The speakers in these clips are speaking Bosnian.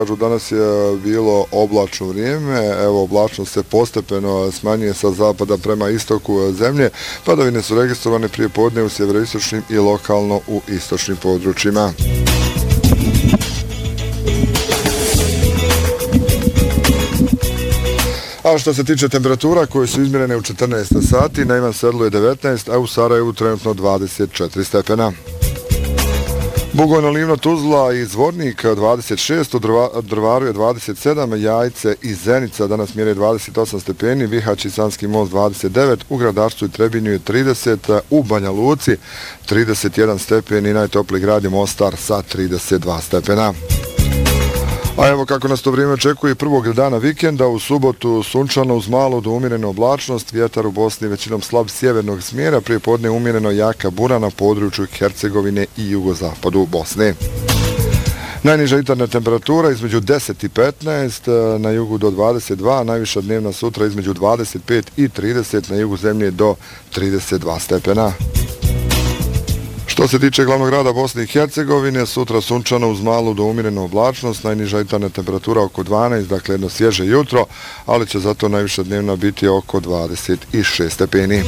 Danas je bilo oblačno vrijeme, evo oblačnost se postepeno smanjuje sa zapada prema istoku zemlje, padavine su registrovane prije podne u sjeveroistočnim i lokalno u istočnim područjima. A što se tiče temperatura koje su izmjerene u 14 sati, na Ivan Sedlu je 19, a u Sarajevu trenutno 24 stepena. Bugojno, Livno, Tuzla i Zvornik 26, u Drvaru je 27, Jajce i Zenica danas mjere 28 stepeni, Bihać i Sanski most 29, u Gradarstvu i Trebinju je 30, u Banja Luci 31 stepen i najtopliji grad je Mostar sa 32 stepena. A evo kako nas to vrijeme očekuje prvog dana vikenda, u subotu sunčano uz malu do umjerenu oblačnost, vjetar u Bosni većinom slab sjevernog smjera, prije podne umjereno jaka bura na području Hercegovine i jugozapadu Bosne. Najniža jutarnja temperatura između 10 i 15, na jugu do 22, najviša dnevna sutra između 25 i 30, na jugu zemlje do 32 stepena. Što se tiče glavnog grada Bosne i Hercegovine, sutra sunčano uz malu do umjerenu oblačnost, najniža jutarnja temperatura oko 12, dakle jedno svježe jutro, ali će zato najviša dnevna biti oko 26 stepeni.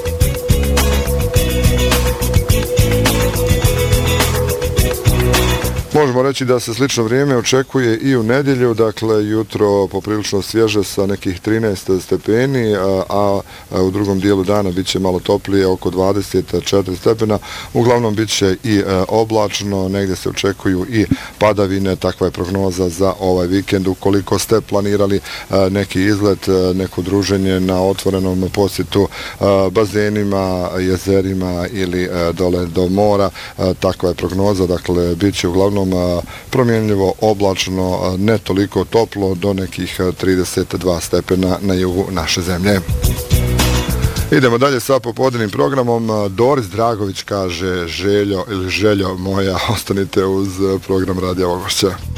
Možemo reći da se slično vrijeme očekuje i u nedjelju, dakle jutro poprilično svježe sa nekih 13 stepeni, a u drugom dijelu dana bit će malo toplije, oko 24 stepena. Uglavnom bit će i oblačno, negdje se očekuju i padavine, takva je prognoza za ovaj vikend. Ukoliko ste planirali neki izlet, neko druženje na otvorenom posjetu bazenima, jezerima ili dole do mora, takva je prognoza, dakle bit će uglavnom promjenljivo, oblačno, ne toliko toplo, do nekih 32 stepena na jugu naše zemlje. Idemo dalje sa popodnevnim programom. Doris Dragović kaže: Željo moja, ostanite uz program Radija Ogošća.